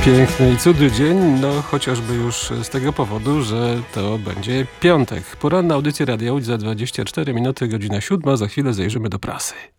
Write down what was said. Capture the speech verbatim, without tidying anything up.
Piękny i cudny dzień, no chociażby już z tego powodu, że to będzie piątek. Poranna audycja Radia Łódź za dwadzieścia cztery minuty, godzina siódma. Za chwilę zajrzymy do prasy.